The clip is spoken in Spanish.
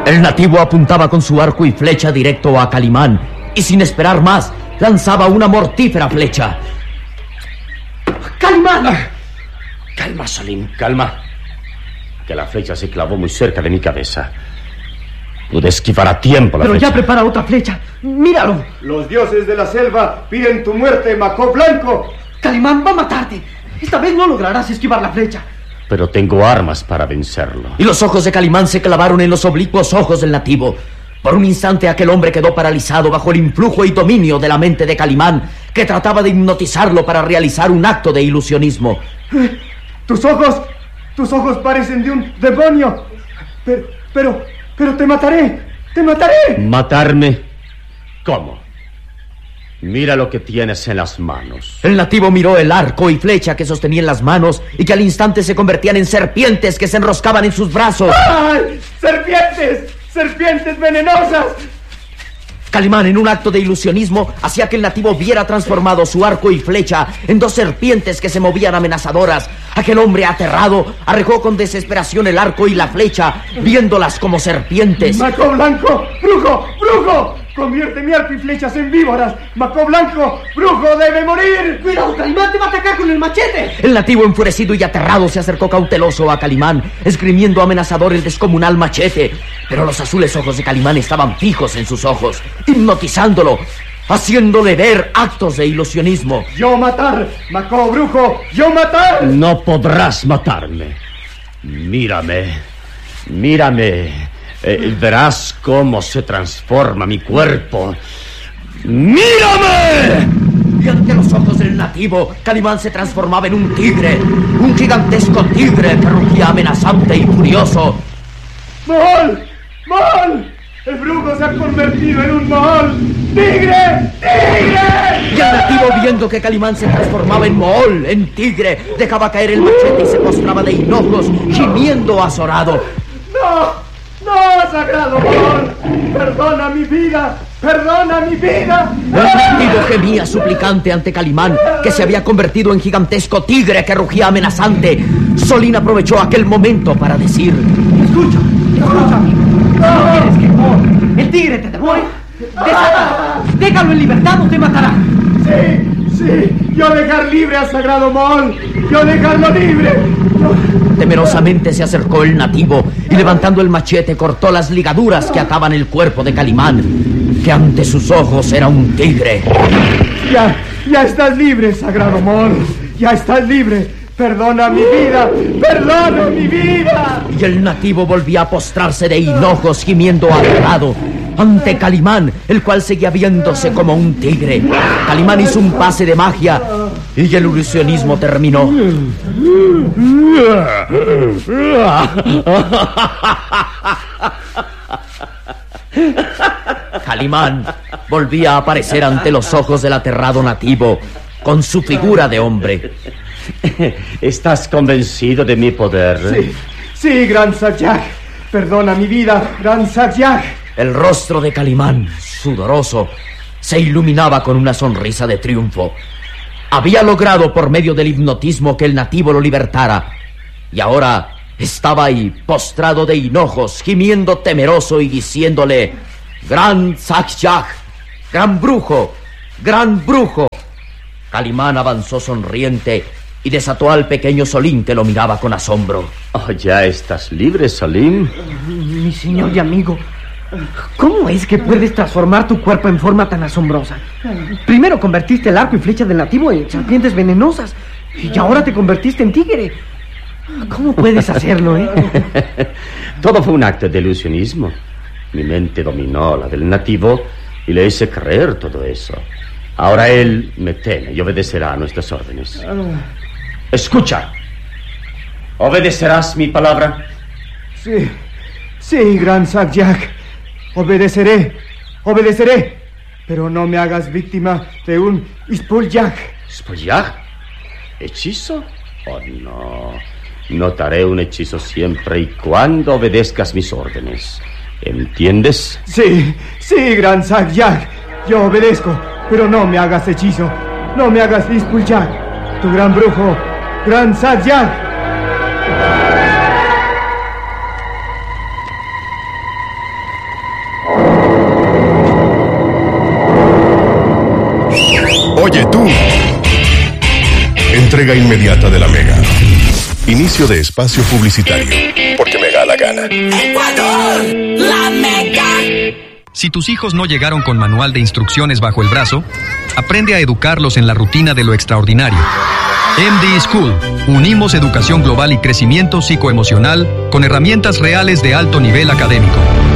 El nativo apuntaba con su arco y flecha directo a Calimán y sin esperar más lanzaba una mortífera flecha. ¡Calimán! Calma, Salim, calma. Que la flecha se clavó muy cerca de mi cabeza. Pude esquivar a tiempo la Pero flecha. ya prepara otra flecha. ¡Míralo! Los dioses de la selva piden tu muerte, Maco Blanco. Calimán va a matarte. Esta vez no lograrás esquivar la flecha. Pero tengo armas para vencerlo. Y los ojos de Calimán se clavaron en los oblicuos ojos del nativo. Por un instante aquel hombre quedó paralizado bajo el influjo y dominio de la mente de Calimán, que trataba de hipnotizarlo para realizar un acto de ilusionismo. Tus ojos parecen de un demonio. Pero te mataré. ¿Matarme? ¿Cómo? Mira lo que tienes en las manos. El nativo miró el arco y flecha que sostenía en las manos y que al instante se convertían en serpientes que se enroscaban en sus brazos. ¡Ay! ¡Serpientes! ¡Serpientes venenosas! Calimán, en un acto de ilusionismo, hacía que el nativo viera transformado su arco y flecha en dos serpientes que se movían amenazadoras. Aquel hombre aterrado arrojó con desesperación el arco y la flecha, viéndolas como serpientes. ¡Maco Blanco! ¡Brujo! ¡Brujo! ¡Convierte mi arco y flechas en víboras! ¡Maco Blanco! ¡Brujo debe morir! ¡Cuidado, Calimán! ¡Te va a atacar con el machete! El nativo, enfurecido y aterrado, se acercó cauteloso a Calimán, esgrimiendo amenazador el descomunal machete. Pero los azules ojos de Calimán estaban fijos en sus ojos, hipnotizándolo, haciéndole ver actos de ilusionismo. ¡Yo matar! ¡Maco Brujo! ¡Yo matar! No podrás matarme. Mírame. Verás cómo se transforma mi cuerpo. ¡Mírame! Y ante los ojos del nativo, Calimán se transformaba en un tigre, un gigantesco tigre que rugía amenazante y furioso. ¡Mohol! ¡Mohol! ¡El brujo se ha convertido en un mohol! ¡Tigre! ¡Tigre! Y el nativo, viendo que Calimán se transformaba en mohol, en tigre, dejaba caer el machete y se postraba de hinojos, gimiendo azorado. ¡No! ¡No, sagrado mohol! ¡Perdona mi vida! ¡Perdona mi vida! El nativo gemía suplicante ante Calimán, que se había convertido en gigantesco tigre que rugía amenazante. Solín aprovechó aquel momento para decir: Escucha. ¿No quieres que el tigre te devore? ¡Desátalo! ¡Déjalo en libertad o te matará! Sí, yo dejar libre al sagrado mohol. Yo dejarlo libre. Temerosamente se acercó el nativo y levantando el machete cortó las ligaduras que ataban el cuerpo de Calimán, que ante sus ojos era un tigre. Ya estás libre, sagrado mohol. Ya estás libre. Perdona mi vida. Perdona mi vida. Y el nativo volvía a postrarse de hinojos, gimiendo aterrado ante Calimán, el cual seguía viéndose como un tigre. Calimán hizo un pase de magia y el ilusionismo terminó. Calimán volvía a aparecer ante los ojos del aterrado nativo con su figura de hombre. ¿Estás convencido de mi poder? Sí, Gran Sarjak. Perdona mi vida, Gran Sarjak. El rostro de Calimán, sudoroso, se iluminaba con una sonrisa de triunfo. Había logrado por medio del hipnotismo que el nativo lo libertara, y ahora estaba ahí, postrado de hinojos, gimiendo temeroso y diciéndole: Gran Sarjak, gran brujo, gran brujo. Calimán avanzó sonriente y desató al pequeño Solín, que lo miraba con asombro. Oh, ¿ya estás libre, Salim? Mi señor y amigo, ¿cómo es que puedes transformar tu cuerpo en forma tan asombrosa? Primero convertiste el arco y flecha del nativo en serpientes venenosas y ahora te convertiste en tigre. ¿Cómo puedes hacerlo, Todo fue un acto de ilusionismo. Mi mente dominó la del nativo y le hice creer todo eso. Ahora él me teme y obedecerá a nuestras órdenes. Escucha. ¿Obedecerás mi palabra? Sí, Gran Sarjak. Obedeceré. Pero no me hagas víctima de un Ispulyak. ¿Ispulyak? ¿Hechizo? Oh, no. Notaré un hechizo siempre y cuando obedezcas mis órdenes. ¿Entiendes? Sí, Gran Sarjak. Yo obedezco, pero no me hagas hechizo. No me hagas Ispulyak. Tu gran brujo, Gran Sarjak. Oye tú. Entrega inmediata de la Mega. Inicio de espacio publicitario. Porque me da la gana. ¡Ecuador! ¡La Mega! Si tus hijos no llegaron con manual de instrucciones bajo el brazo, aprende a educarlos en la rutina de lo extraordinario. MD School. Unimos educación global y crecimiento psicoemocional con herramientas reales de alto nivel académico.